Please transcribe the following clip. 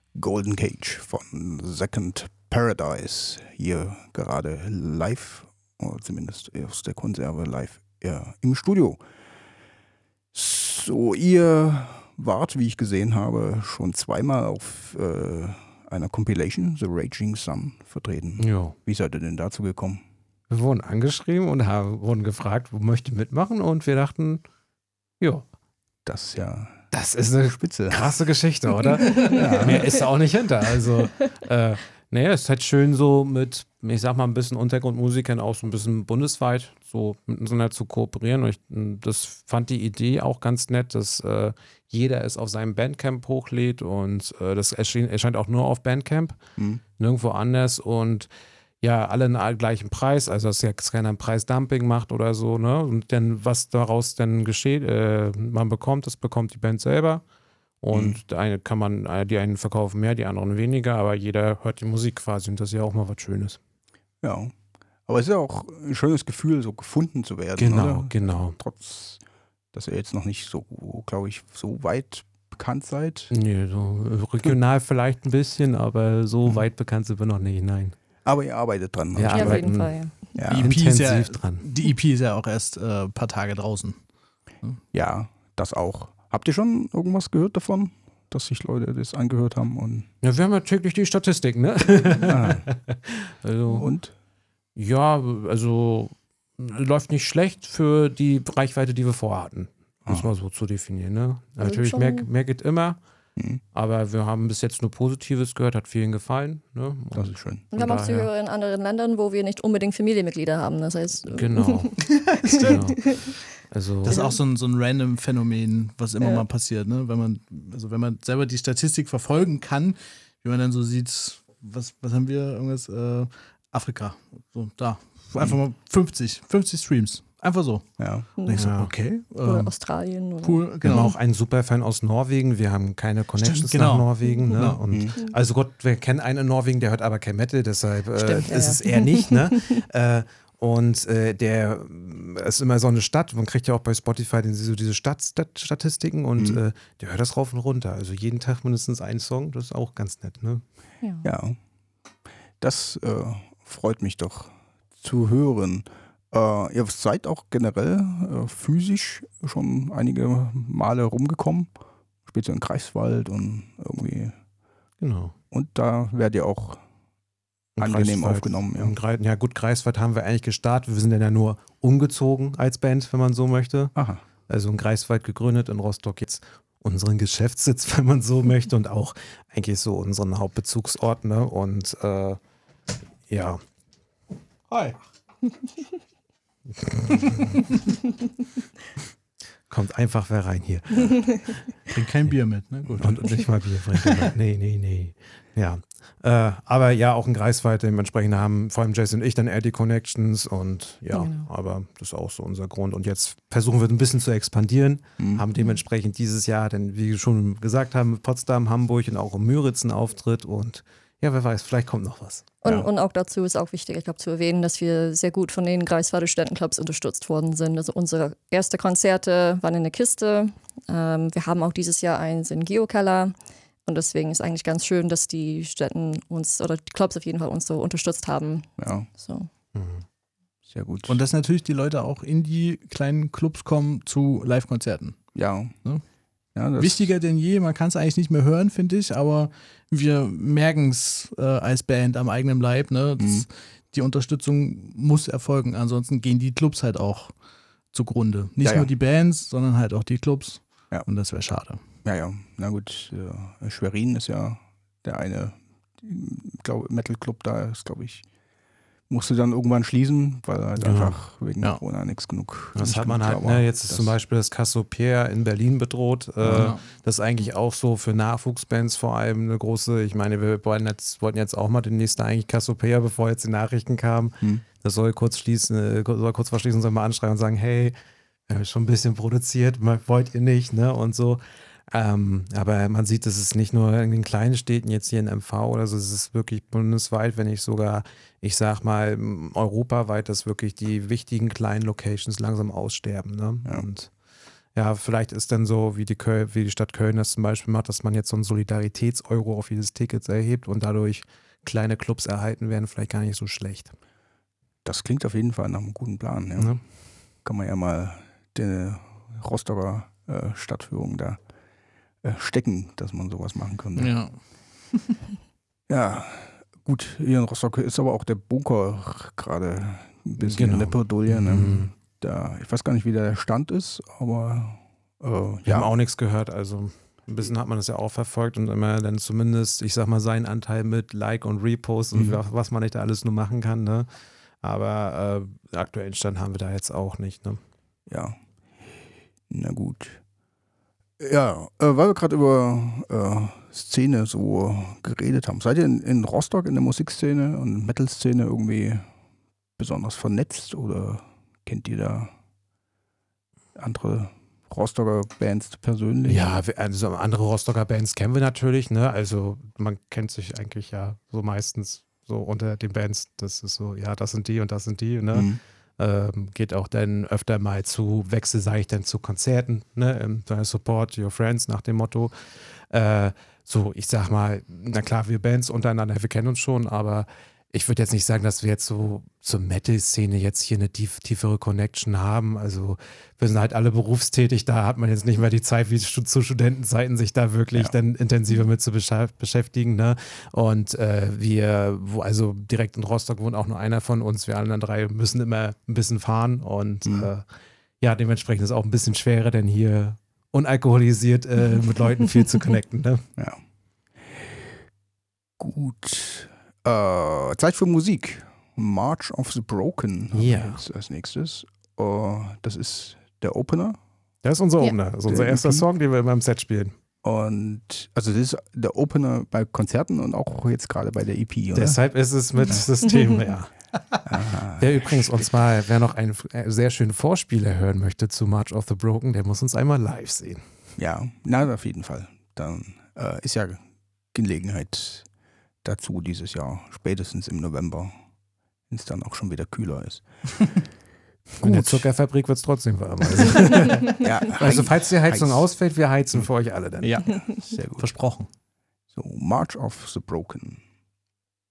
Golden Cage von Second Paradise hier gerade live, oder zumindest aus der Konserve live im Studio. So, ihr wart, wie ich gesehen habe, schon zweimal auf einer Compilation, The Raging Sun, vertreten. Ja. Wie seid ihr denn dazu gekommen? Wir wurden angeschrieben und wurden gefragt, wo möchte mitmachen, und wir dachten, ja, Das ist ja das ist eine spitze. krasse Geschichte, oder? Ja. Mehr ist da auch nicht hinter. Also, naja, es ist halt schön so mit, ich sag mal, ein bisschen Untergrundmusikern auch so ein bisschen bundesweit so miteinander zu kooperieren. Und das fand die Idee auch ganz nett, dass jeder es auf seinem Bandcamp hochlädt, und das erscheint auch nur auf Bandcamp, nirgendwo anders, und ja, alle einen gleichen Preis, also dass jetzt keiner ein Preisdumping macht oder so, ne? Und dann, was daraus dann geschieht, man bekommt, das bekommt die Band selber. Und die einen verkaufen mehr, die anderen weniger, aber jeder hört die Musik quasi, und das ist ja auch mal was Schönes. Ja. Aber es ist ja auch ein schönes Gefühl, so gefunden zu werden. Genau, oder? genau. Trotz, dass ihr jetzt noch nicht so, glaube ich, so weit bekannt seid. Nee, so regional vielleicht ein bisschen, aber so weit bekannt sind wir noch nicht, nein. Aber ihr arbeitet dran. Ja, Ja, auf jeden Fall. Ja. Die EP ist ja, intensiv dran. Die EP ist ja auch erst ein paar Tage draußen. Ja, das auch. Habt ihr schon irgendwas gehört davon, dass sich Leute das angehört haben? Und Ja, wir haben ja täglich die Statistik, ne? Also, und? ja, also läuft nicht schlecht für die Reichweite, die wir vorhatten. Muss man so zu definieren, ne? Also Natürlich, schon- mehr geht immer, aber wir haben bis jetzt nur Positives gehört, hat vielen gefallen. Ne? Das ist schön. Wir haben auch daher- Zuhörer in anderen Ländern, wo wir nicht unbedingt Familienmitglieder haben. Das heißt, Genau. Genau. Also, Das ist auch so ein random Phänomen, was immer Ja. mal passiert, ne? Wenn man selber die Statistik verfolgen kann, wie man dann so sieht, was haben wir? Irgendwas, Afrika. So, da. Einfach mal 50 Streams. Einfach so. Ja. Und ich so, Ja. okay. oder Australien. Oder Cool, wir haben genau. auch einen Superfan aus Norwegen. Wir haben keine Connections Stimmt, genau. nach Norwegen. Ne? Genau. Und, also Gott, wir kennen einen in Norwegen, der hört aber kein Metal, deshalb Stimmt, ja, ist ja. es eher nicht. Ne? Und der ist immer so eine Stadt, man kriegt ja auch bei Spotify diese Statistiken, und der hört das rauf und runter. Also jeden Tag mindestens einen Song, das ist auch ganz nett. Ne? Ja. Das freut mich doch zu hören. Ihr seid auch generell physisch schon einige Male rumgekommen. Spielt ihr in Greifswald und irgendwie. Genau. Und da werdet ihr auch angenehm aufgenommen. Ja gut, Greifswald haben wir eigentlich gestartet. Wir sind dann ja nur umgezogen als Band, wenn man so möchte. Aha. Also in Greifswald gegründet, in Rostock jetzt unseren Geschäftssitz, wenn man so möchte, und auch eigentlich so unseren Hauptbezugsort. Ne? Und ja. Hi. Kommt einfach wer rein hier. Bringt kein Bier mit, ne? Gut. Und nicht mal Bier. Nee. Ja. Aber ja, auch in Greifswald dementsprechend haben vor allem Jason und ich dann eher die Connections, und ja, Genau. aber das ist auch so unser Grund. Und jetzt versuchen wir ein bisschen zu expandieren, haben dementsprechend dieses Jahr, denn wie wir schon gesagt haben, Potsdam, Hamburg und auch in Müritz einen Auftritt, und ja, wer weiß, vielleicht kommt noch was. Und auch dazu ist auch wichtig, ich glaube, zu erwähnen, dass wir sehr gut von den Greifswalder Studentenclubs unterstützt worden sind. Also unsere ersten Konzerte waren in der Kiste. Wir haben auch dieses Jahr eins in Geokeller. Und deswegen ist eigentlich ganz schön, dass die Städten uns, oder die Clubs auf jeden Fall uns so unterstützt haben. Ja, So. sehr gut. Und dass natürlich die Leute auch in die kleinen Clubs kommen zu Live-Konzerten. ja. Ne? Ja, das Wichtiger denn je, man kann es eigentlich nicht mehr hören, finde ich, aber wir merken es als Band am eigenen Leib. Ne? Die Unterstützung muss erfolgen, ansonsten gehen die Clubs halt auch zugrunde. Nicht Ja, ja. nur die Bands, sondern halt auch die Clubs. Ja. Und das wäre schade. Ja. Na gut, Schwerin ist ja der eine, ich glaube, Metal Club da ist, glaube ich, musste dann irgendwann schließen, weil halt Ja. einfach wegen Ja. Corona nichts genug. Das nicht hat man genug halt, da war. ne, jetzt ist zum Beispiel das Cassiopeia in Berlin bedroht. Ja. Das ist eigentlich auch so für Nachwuchsbands vor allem eine große, ich meine, wir wollten jetzt auch mal demnächst eigentlich Cassiopeia, bevor jetzt die Nachrichten kamen. Das soll kurz vor Schließen soll mal anschreiben und sagen, hey, wir haben schon ein bisschen produziert, wollt ihr nicht, ne, und so. Aber man sieht, es ist nicht nur in den kleinen Städten, jetzt hier in MV oder so, es ist wirklich bundesweit, wenn nicht sogar, ich sag mal, europaweit, dass wirklich die wichtigen kleinen Locations langsam aussterben. Ne? Ja. Und ja, vielleicht ist dann so, wie die Stadt Köln das zum Beispiel macht, dass man jetzt so einen Solidaritäts-Euro auf jedes Ticket erhebt und dadurch kleine Clubs erhalten werden, vielleicht gar nicht so schlecht. Das klingt auf jeden Fall nach einem guten Plan. Ja. Ja. Kann man ja mal die Rostocker Stadtführung da stecken, dass man sowas machen könnte. Ja. Ja, gut, hier in Rostock ist aber auch der Bunker gerade ein bisschen in der Bredouille. Ne? Da, ich weiß gar nicht, wie der Stand ist, aber Wir haben auch nichts gehört, also ein bisschen hat man das ja auch verfolgt und immer dann zumindest, ich sag mal, seinen Anteil mit Like und Repost und was man nicht da alles nur machen kann, ne? Aber aktuellen Stand haben wir da jetzt auch nicht, ne? Ja, na gut. Ja, weil wir gerade über Szene so geredet haben. Seid ihr in Rostock in der Musikszene und Metal-Szene irgendwie besonders vernetzt oder kennt ihr da andere Rostocker Bands persönlich? Ja, also andere Rostocker Bands kennen wir natürlich, ne? Also man kennt sich eigentlich ja so meistens so unter den Bands, das ist so, ja, das sind die und das sind die, ne? Geht auch dann öfter mal zu Wechsel, sage ich dann, zu Konzerten, ne? Support your friends nach dem Motto. So, ich sag mal, na klar, wir Bands untereinander, wir kennen uns schon, aber ich würde jetzt nicht sagen, dass wir jetzt so zur Metal-Szene jetzt hier eine tiefere Connection haben. Also wir sind halt alle berufstätig, da hat man jetzt nicht mehr die Zeit wie zu Studentenzeiten, sich da wirklich dann intensiver mit zu beschäftigen. Ne? Und also direkt in Rostock wohnt auch nur einer von uns. Wir anderen drei müssen immer ein bisschen fahren und ja, dementsprechend ist es auch ein bisschen schwerer, denn hier unalkoholisiert mit Leuten viel zu connecten. Ne? Ja. Gut. Zeit für Musik. March of the Broken haben wir jetzt als nächstes. Das ist der Opener. Das ist unser Opener. Das ist unser erster Song, den wir immer im Set spielen. Und also das ist der Opener bei Konzerten und auch jetzt gerade bei der EP, oder? Deshalb ist es mit System, ja. Wer übrigens wer noch einen sehr schönen Vorspieler hören möchte zu March of the Broken, der muss uns einmal live sehen. Ja, na, auf jeden Fall. Dann ist ja Gelegenheit dazu dieses Jahr, spätestens im November, wenn es dann auch schon wieder kühler ist. In der Zuckerfabrik wird es trotzdem warm. Also falls die Heizung ausfällt, wir heizen für euch alle dann. Ja, sehr gut. Versprochen. So, March of the Broken.